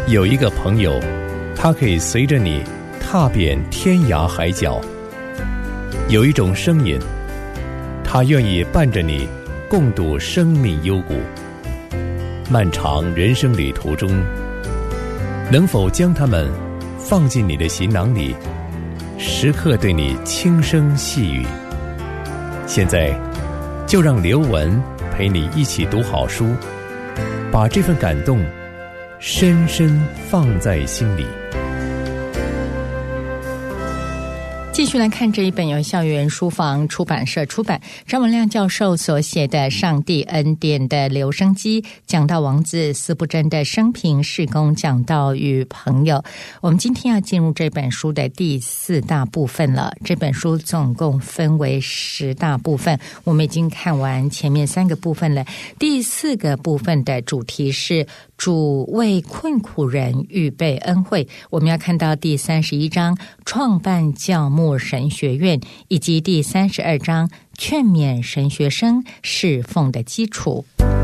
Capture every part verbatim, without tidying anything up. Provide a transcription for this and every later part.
有一个朋友，他可以随着你踏遍天涯海角。有一种声音，他愿意伴着你共度生命幽谷。漫长人生旅途中，能否将它们放进你的行囊里，时刻对你轻声细语？现在就让刘文陪你一起读好书，把这份感动深深放在心里。 继续来看这一本由校园书房出版社出版，张文亮教授所写的《上帝恩典的留声机》，讲到王子司布真的生平事工，讲到与朋友。我们今天要进入这本书的第四大部分了。这本书总共分为十大部分，我们已经看完前面三个部分了。第四个部分的主题是主为困苦人预备恩惠，我们要看到第三十一章创办教牧神学院，以及第三十二章劝勉神学生侍奉的基础。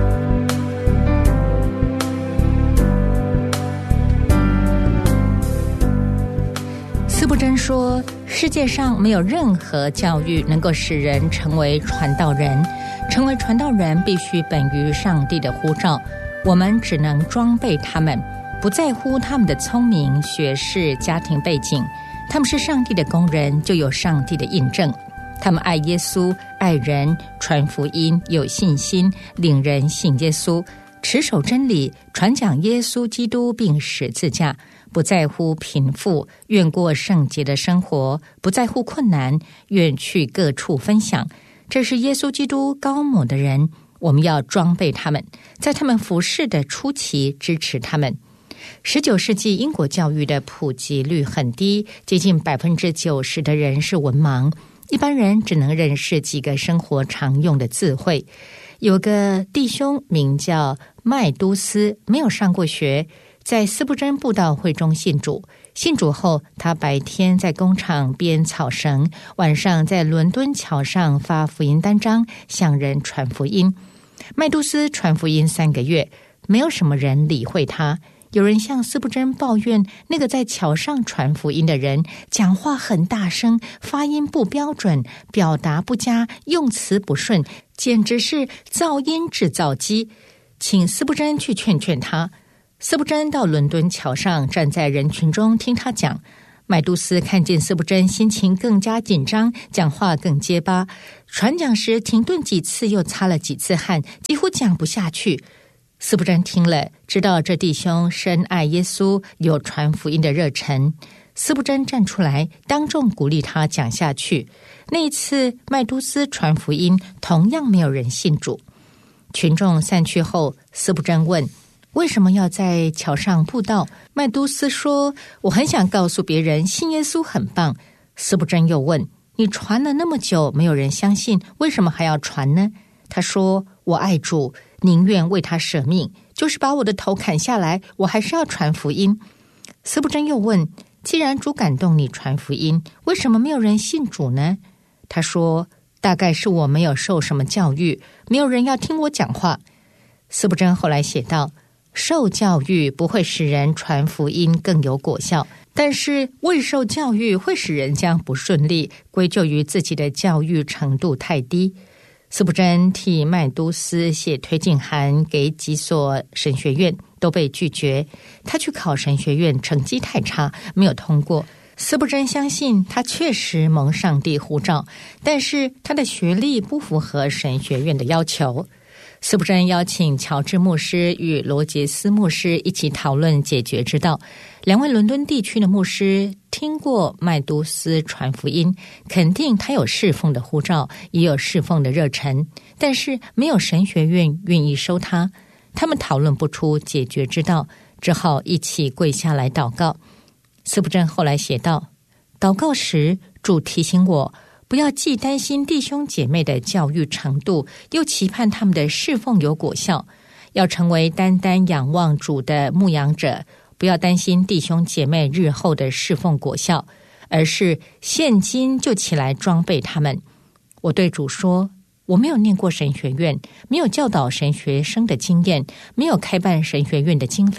司布真说，世界上没有任何教育能够使人成为传道人，成为传道人必须本于上帝的呼召，我们只能装备他们，不在乎他们的聪明、学识、家庭背景，他们是上帝的工人，就有上帝的印证。他们爱耶稣、爱人、传福音、有信心、领人信耶稣，持守真理，传讲耶稣基督并十字架，不在乎贫富，愿过圣洁的生活，不在乎困难，愿去各处分享。这是耶稣基督高抹的人，我们要装备他们，在他们服事的初期支持他们。十九世纪英国教育的普及率很低，接近百分之九十的人是文盲，一般人只能认识几个生活常用的字汇。有个弟兄名叫麦都斯，没有上过学，在司布真布道会中信主。信主后，他白天在工厂编草绳，晚上在伦敦桥上发福音单张，向人传福音。麦都斯传福音三个月，没有什么人理会他。有人向司布真抱怨，那个在桥上传福音的人讲话很大声，发音不标准，表达不佳，用词不顺，简直是噪音制造机，请司布真去劝劝他。司布真到伦敦桥上，站在人群中听他讲。麦都斯看见司布真心情更加紧张，讲话更结巴，传讲时停顿几次，又擦了几次汗，几乎讲不下去。司布真听了，知道这弟兄深爱耶稣，有传福音的热忱。司布真站出来，当众鼓励他讲下去。那一次麦都斯传福音，同样没有人信主。群众散去后，司布真问，为什么要在桥上布道？麦都斯说，我很想告诉别人信耶稣很棒。司布真又问，你传了那么久，没有人相信，为什么还要传呢？他说，我爱主，宁愿为他舍命，就是把我的头砍下来，我还是要传福音。司布真又问，既然主感动你传福音，为什么没有人信主呢？他说，大概是我没有受什么教育，没有人要听我讲话。司布真后来写道，受教育不会使人传福音更有果效，但是未受教育会使人将不顺利归咎于自己的教育程度太低。司布真替麦都斯写推荐函给几所神学院，都被拒绝。他去考神学院，成绩太差，没有通过。司布真相信他确实蒙上帝呼召，但是他的学历不符合神学院的要求。司布真邀请乔治牧师与罗杰斯牧师一起讨论解决之道。两位伦敦地区的牧师听过麦都斯传福音，肯定他有侍奉的呼召，也有侍奉的热忱，但是没有神学院愿意收他。他们讨论不出解决之道，只好一起跪下来祷告。司布真后来写道，祷告时主提醒我，不要既担心弟兄姐妹的教育程度，又期盼他们的侍奉有果效，要成为单单仰望主的牧养者，不要担心弟兄姐妹日后的侍奉果效，而是现今就起来装备他们。我对主说，我没有念过神学院，没有教导神学生的经验，没有开办神学院的经费，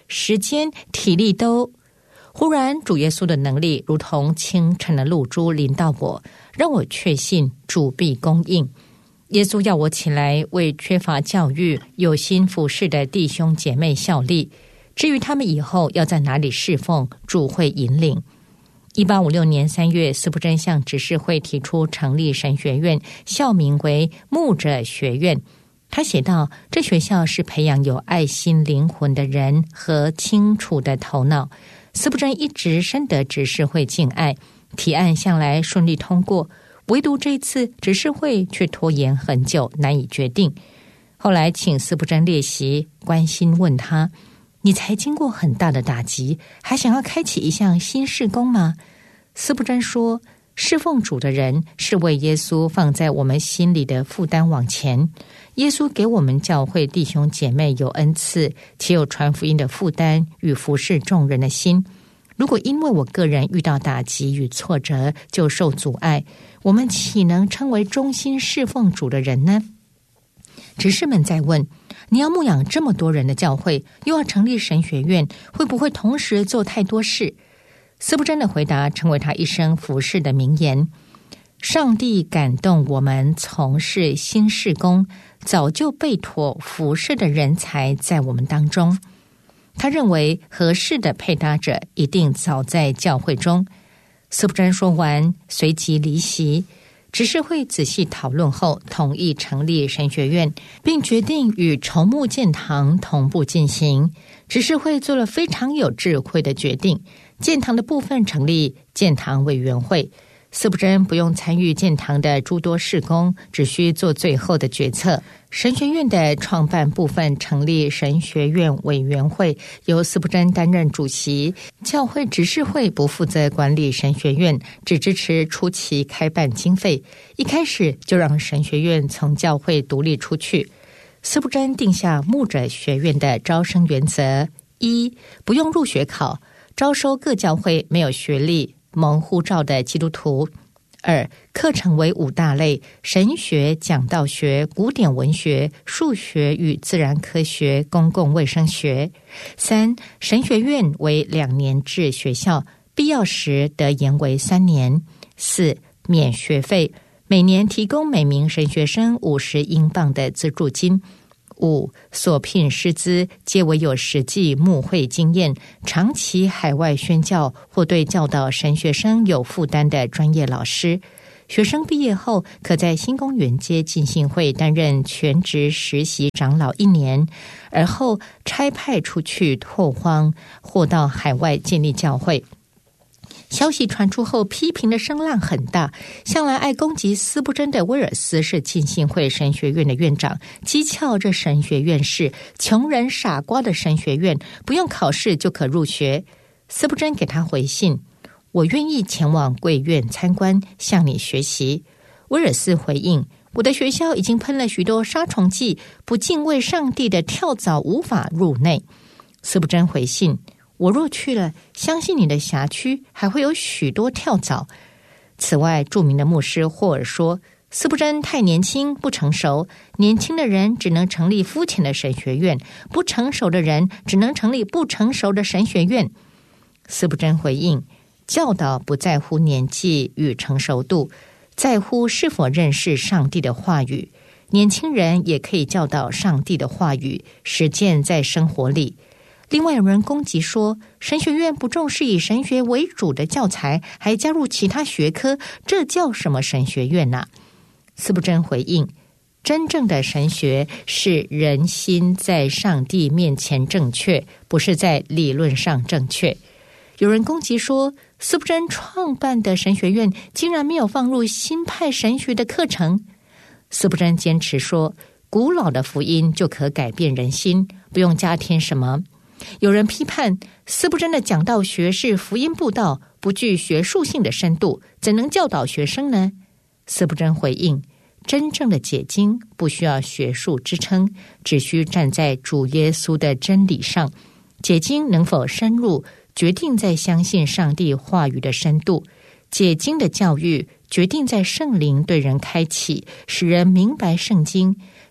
时间、体力都……忽然，主耶稣的能力如同清晨的露珠临到我，让我确信主必供应。耶稣要我起来为缺乏教育、有心服侍的弟兄姐妹效力。至于他们以后要在哪里侍奉，主会引领。一八五六年三月，司布真向执事会提出成立神学院，校名为牧者学院。他写道，这学校是培养有爱心灵魂的人和清楚的头脑。司布真一直深得执事会敬爱，提案向来顺利通过，唯独这次执事会却拖延很久，难以决定。后来请司布真列席，关心问他，你才经过很大的打击，还想要开启一项新事工吗？司布真说，侍奉主的人是为耶稣放在我们心里的负担往前。耶稣给我们教会弟兄姐妹有恩赐，且有传福音的负担与服侍众人的心。如果因为我个人遇到打击与挫折就受阻碍，我们岂能称为忠心侍奉主的人呢？执事们在问，你要牧养这么多人的教会，又要成立神学院，会不会同时做太多事？司布真的回答成为他一生服侍的名言。上帝感动我们从事新事工，早就备妥服侍的人才在我们当中。他认为合适的配搭者一定早在教会中。司布真说完，随即离席。执事会仔细讨论后，同意成立神学院，并决定与筹募建堂同步进行。执事会做了非常有智慧的决定，建堂的部分成立建堂委员会。司布真不用参与建堂的诸多事工，只需做最后的决策。神学院的创办部分成立神学院委员会，由司布真担任主席。教会执事会不负责管理神学院，只支持初期开办经费。一开始就让神学院从教会独立出去。司布真定下牧者学院的招生原则：一、不用入学考，招收各教会没有学历、蒙护照的基督徒。二、课程为五大类：神学、讲道学、古典文学、数学与自然科学、公共卫生学。三、神学院为两年制学校，必要时得延为三年。四、免学费，每年提供每名神学生五十英镑的资助金。五、所聘师资皆为有实际牧会经验、长期海外宣教或对教导神学生有负担的专业老师。学生毕业后，可在新公园街浸信会担任全职实习长老一年，而后差派出去拓荒或到海外建立教会。消息传出后，批评的声浪很大。向来爱攻击司布真的威尔斯是浸信会神学院的院长，讥诮这神学院是穷人傻瓜的神学院，不用考试就可入学。司布真给他回信，我愿意前往贵院参观，向你学习。威尔斯回应，我的学校已经喷了许多杀虫剂，不敬畏上帝的跳蚤无法入内。司布真回信，我若去了，相信你的辖区还会有许多跳蚤。此外，著名的牧师霍尔说，司布真太年轻不成熟，年轻的人只能成立肤浅的神学院，不成熟的人只能成立不成熟的神学院。司布真回应，教导不在乎年纪与成熟度，在乎是否认识上帝的话语。年轻人也可以教导上帝的话语，实践在生活里。另外有人攻击说，神学院不重视以神学为主的教材，还加入其他学科，这叫什么神学院啊？司布真回应，真正的神学是人心在上帝面前正确，不是在理论上正确。有人攻击说，司布真创办的神学院竟然没有放入新派神学的课程。司布真坚持说，古老的福音就可改变人心，不用加添什么。有人批判司布真的讲道学是福音布道，不具学术性的深度，怎能教导学生呢？司布真回应，真正的解经不需要学术支撑，只需站在主耶稣的真理上。解经能否深入，决定在相信上帝话语的深度。解经的教育决定在圣灵对人开启，使人明白圣经。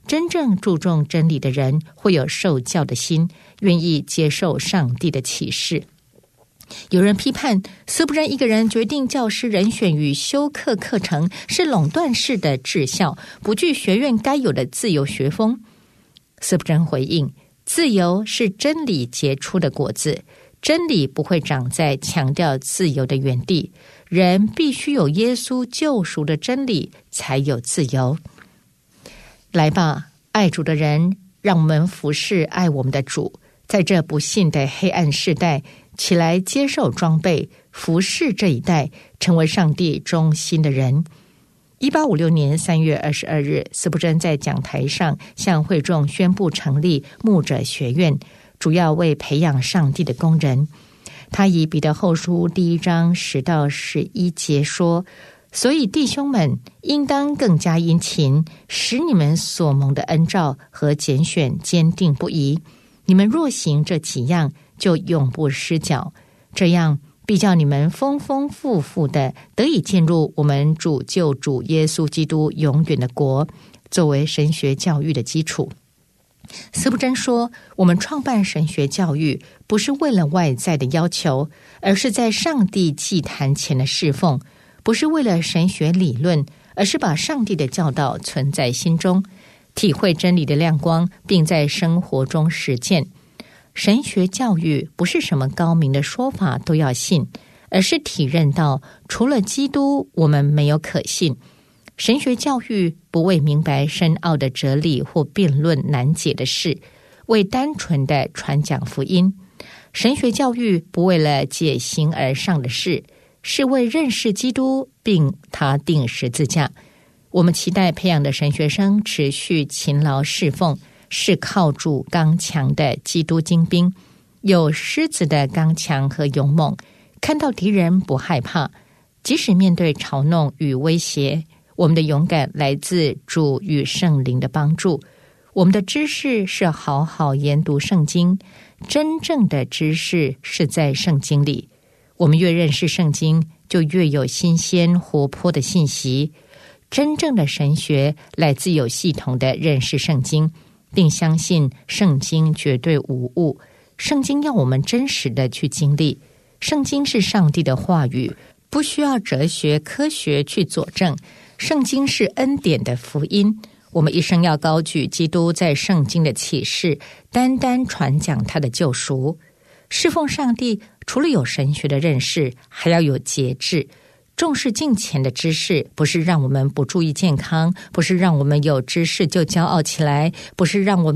真正注重真理的人会有受教的心，愿意接受上帝的启示。有人批判司布真一个人决定教师人选与修课课程是垄断式的治校，不具学院该有的自由学风。司布真回应，自由是真理结出的果子，真理不会长在强调自由的原地，人必须有耶稣救赎的真理才有自由。来吧，爱主的人，让我们服侍爱我们的主，在这不幸的黑暗世代起来接受装备，服侍这一代，成为上帝忠心的人。一八五六年三月二十二日，司布真在讲台上向会众宣布成立牧者学院，主要为培养上帝的工人。他以彼得后书第一章十到十一节说，所以弟兄们应当更加殷勤，使你们所蒙的恩召和拣选坚定不移。你们若行这几样，就永不失脚，这样必叫你们丰丰富富的得以进入我们主救主耶稣基督永远的国，作为神学教育的基础。司布真说，我们创办神学教育不是为了外在的要求，而是在上帝祭坛前的侍奉，不是为了神学理论，而是把上帝的教导存在心中，体会真理的亮光，并在生活中实践。神学教育不是什么高明的说法都要信，而是体认到除了基督，我们没有可信。神学教育不为明白深奥的哲理或辩论难解的事，为单纯的传讲福音。神学教育不为了解形而上的事，是为认识基督并他钉十字架。我们期待培养的神学生持续勤劳侍奉，是靠主刚强的基督精兵，有狮子的刚强和勇猛，看到敌人不害怕，即使面对嘲弄与威胁，我们的勇敢来自主与圣灵的帮助。我们的知识是好好研读圣经，真正的知识是在圣经里。我们越认识圣经，就越有新鲜活泼的信息。真正的神学来自有系统的认识圣经，并相信圣经绝对无误。圣经要我们真实的去经历，圣经是上帝的话语，不需要哲学科学去佐证。圣经是恩典的福音，我们一生要高举基督在圣经的启示，单单传讲他的救赎。侍奉上帝除了有神学的认识，还要有节制。重视敬虔的知识，不是让我们不注意健康，不是让我们有知识就骄傲起来，不是让我们